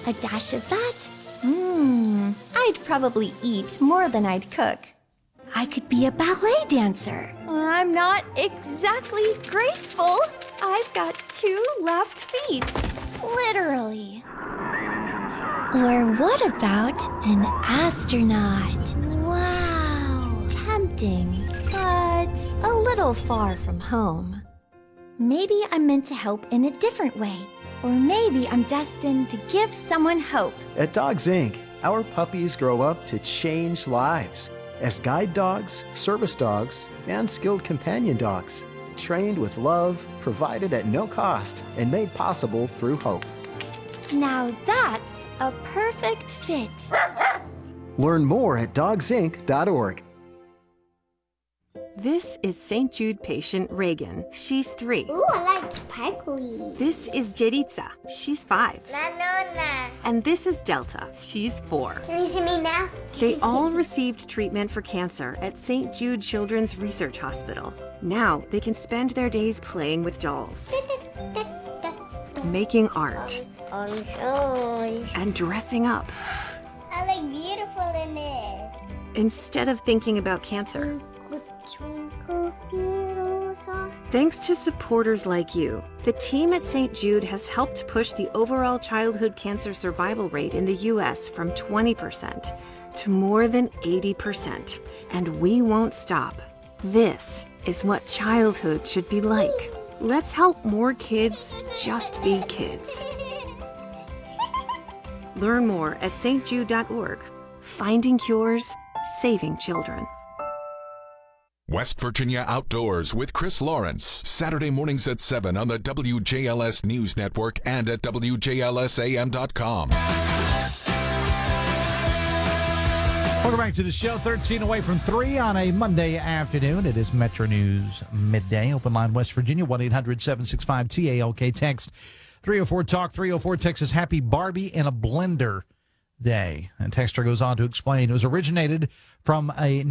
A dash of that. I'd probably eat more than I'd cook. I could be a ballet dancer. I'm not exactly graceful. I've got 2 left feet. Literally. Or what about an astronaut? Wow. Tempting, but a little far from home. Maybe I'm meant to help in a different way. Or maybe I'm destined to give someone hope. At Dogs Inc., our puppies grow up to change lives as guide dogs, service dogs, and skilled companion dogs, trained with love, provided at no cost, and made possible through hope. Now that's a perfect fit. Learn more at dogsinc.org. This is St. Jude patient Reagan. She's 3. Ooh, I like sparkly. This is Jeritza. She's 5. Na. And this is Delta. She's 4. Can you see me now? They all received treatment for cancer at St. Jude Children's Research Hospital. Now they can spend their days playing with dolls, making art, and dressing up. I look beautiful in it. Instead of thinking about cancer. Thanks to supporters like you, the team at St. Jude has helped push the overall childhood cancer survival rate in the U.S. from 20% to more than 80%. And we won't stop. This is what childhood should be like. Let's help more kids just be kids. Learn more at stjude.org. Finding cures, saving children. West Virginia Outdoors with Chris Lawrence, Saturday mornings at 7 on the WJLS News Network and at WJLSAM.com. Welcome back to the show. 13 away from 3 on a Monday afternoon. It is Metro News Midday. Open line West Virginia, 1-800-765-TALK. Text 304-TALK. 304 Texas. Happy Barbie in a Blender Day. And texter goes on to explain it was originated from a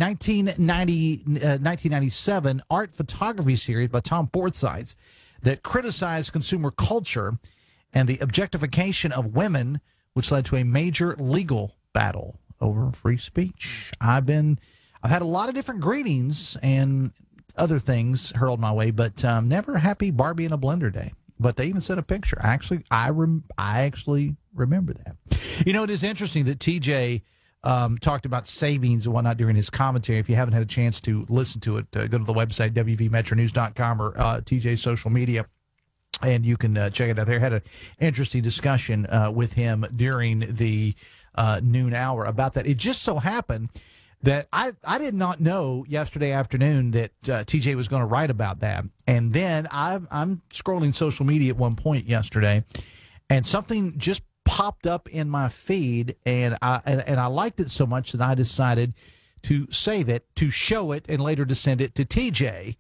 1997 art photography series by Tom Forsyth that criticized consumer culture and the objectification of women, which led to a major legal battle over free speech. I've had a lot of different greetings and other things hurled my way, but never happy Barbie in a Blender Day. But they even sent a picture. I actually remember that. You know, it is interesting that TJ talked about savings and whatnot during his commentary. If you haven't had a chance to listen to it, go to the website, wvmetronews.com or TJ's social media, and you can check it out there. Had an interesting discussion with him during the noon hour about that. It just so happened that I did not know yesterday afternoon that TJ was going to write about that. And then I'm scrolling social media at one point yesterday, and something just popped up in my feed, and I liked it so much that I decided to save it, to show it, and later to send it to TJ.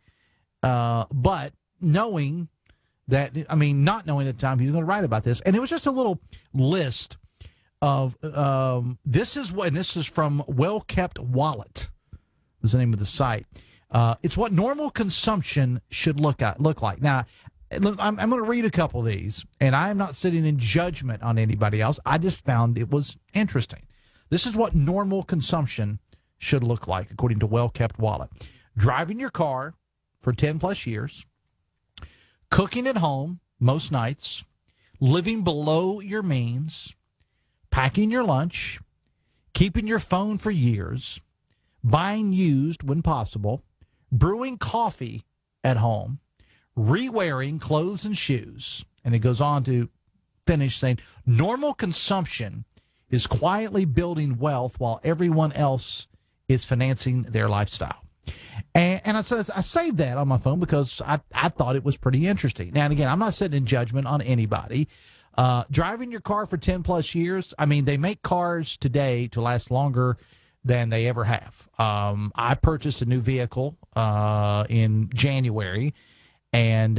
But knowing that, not knowing at the time he was going to write about this, and it was just a little list of this is from Well Kept Wallet, is the name of the site. It's what normal consumption should look like. Now, I'm going to read a couple of these, and I am not sitting in judgment on anybody else. I just found it was interesting. This is what normal consumption should look like, according to Well Kept Wallet. Driving your car for 10 plus years, cooking at home most nights, living below your means, packing your lunch, keeping your phone for years, buying used when possible, brewing coffee at home, re-wearing clothes and shoes. And it goes on to finish saying, normal consumption is quietly building wealth while everyone else is financing their lifestyle. And I saved that on my phone because I thought it was pretty interesting. Now, and again, I'm not sitting in judgment on anybody. Driving your car for 10 plus years, they make cars today to last longer than they ever have. I purchased a new vehicle in January, and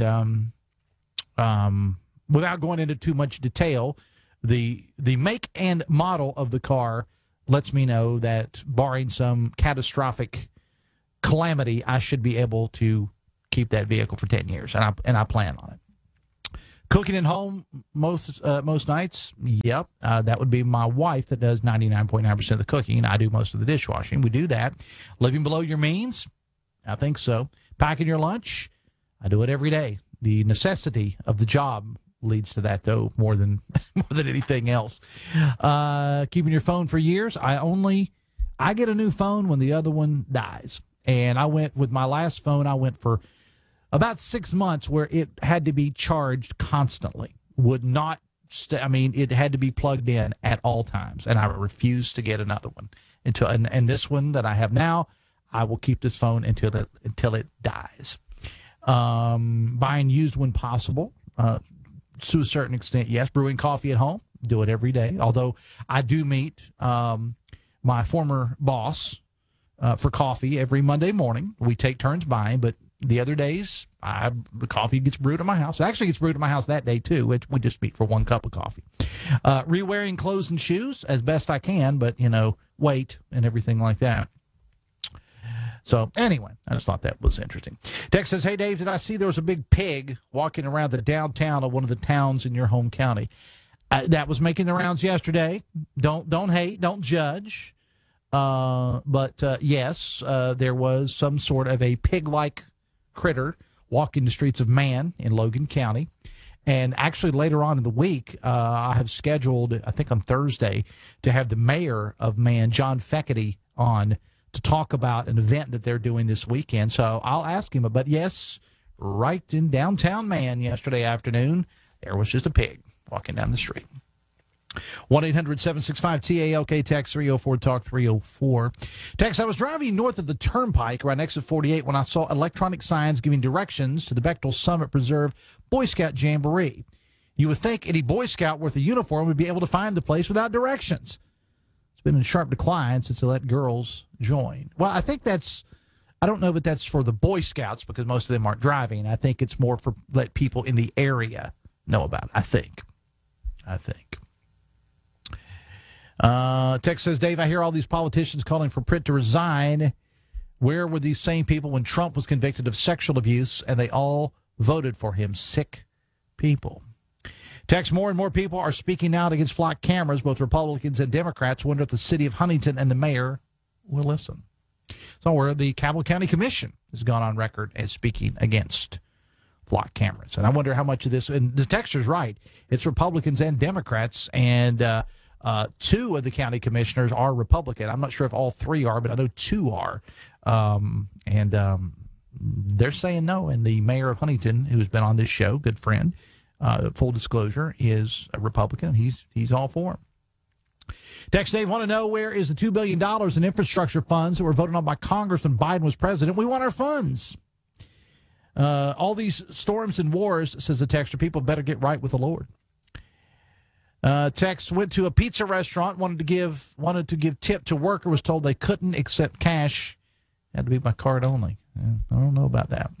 without going into too much detail, the make and model of the car lets me know that barring some catastrophic calamity, I should be able to keep that vehicle for 10 years, and I plan on it. Cooking at home most nights? Yep. That would be my wife that does 99.9% of the cooking. I do most of the dishwashing. We do that. Living below your means? I think so. Packing your lunch? I do it every day. The necessity of the job leads to that, though, more than anything else. Keeping your phone for years? I get a new phone when the other one dies. And I went with my last phone, I went for about 6 months where it had to be charged constantly. Would not, it had to be plugged in at all times. And I refused to get another one. And this one that I have now, I will keep this phone until it dies. Buying used when possible. To a certain extent, yes. Brewing coffee at home. Do it every day. Although I do meet my former boss for coffee every Monday morning. We take turns buying, but the other days, the coffee gets brewed at my house. It actually gets brewed at my house that day, too. We just meet for 1 cup of coffee. Re-wearing clothes and shoes as best I can, but, weight and everything like that. So, anyway, I just thought that was interesting. Tex says, hey, Dave, did I see there was a big pig walking around the downtown of one of the towns in your home county? That was making the rounds yesterday. Don't hate, don't judge. But yes, there was some sort of a pig-like critter walking the streets of Man in Logan County. And actually later on in the week, I have scheduled, I think on Thursday, to have the mayor of Man, John Feckety, on to talk about an event that they're doing this weekend. So I'll ask him. But yes, right in downtown Man yesterday afternoon, there was just a pig walking down the street. 1-800-765-TALK, text 304-TALK 304. Text, I was driving north of the Turnpike around exit 48 when I saw electronic signs giving directions to the Bechtel Summit Preserve Boy Scout Jamboree. You would think any Boy Scout with a uniform would be able to find the place without directions. It's been in sharp decline since they let girls join. Well, I think I don't know if that's for the Boy Scouts because most of them aren't driving. I think it's more for let people in the area know about it, I think. Text says, Dave, I hear all these politicians calling for Pritt to resign. Where were these same people when Trump was convicted of sexual abuse and they all voted for him? Sick people. Text, more and more people are speaking out against flock cameras. Both Republicans and Democrats wonder if the city of Huntington and the mayor will listen. So where the Cabell County Commission has gone on record as speaking against flock cameras. And I wonder how much of this, and the texter's right, it's Republicans and Democrats, and 2 of the county commissioners are Republican. I'm not sure if all 3 are, but I know 2 are. They're saying no. And the mayor of Huntington, who's been on this show, good friend, full disclosure, is a Republican. He's all for him. Text Dave, want to know where is the $2 billion in infrastructure funds that were voted on by Congress when Biden was president? We want our funds. All these storms and wars, says the texter, people better get right with the Lord. Text, went to a pizza restaurant, wanted to give tip to worker, was told they couldn't accept cash. Had to be by card only. Yeah, I don't know about that.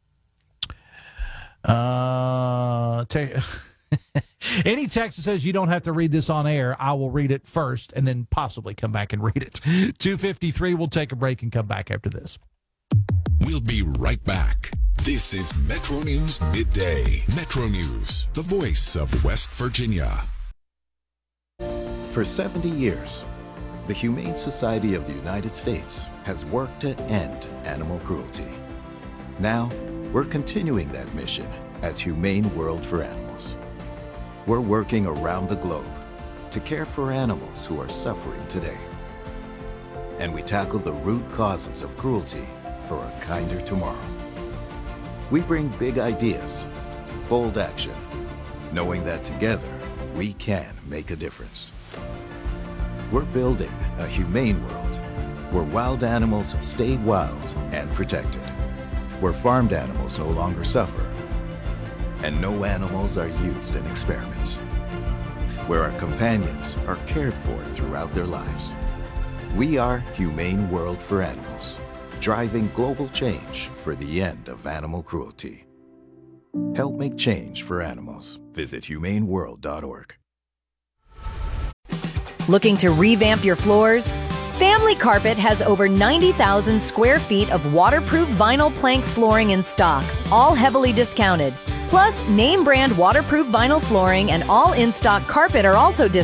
Any text that says you don't have to read this on air, I will read it first and then possibly come back and read it. 2:53, we'll take a break and come back after this. We'll be right back. This is Metro News Midday. Metro News, the voice of West Virginia. For 70 years, the Humane Society of the United States has worked to end animal cruelty. Now, we're continuing that mission as Humane World for Animals. We're working around the globe to care for animals who are suffering today. And we tackle the root causes of cruelty for a kinder tomorrow. We bring big ideas, bold action, knowing that together we can make a difference. We're building a humane world where wild animals stay wild and protected, where farmed animals no longer suffer, and no animals are used in experiments, where our companions are cared for throughout their lives. We are Humane World for Animals, driving global change for the end of animal cruelty. Help make change for animals. Visit humaneworld.org. Looking to revamp your floors? Family Carpet has over 90,000 square feet of waterproof vinyl plank flooring in stock, all heavily discounted. Plus, name brand waterproof vinyl flooring and all in stock carpet are also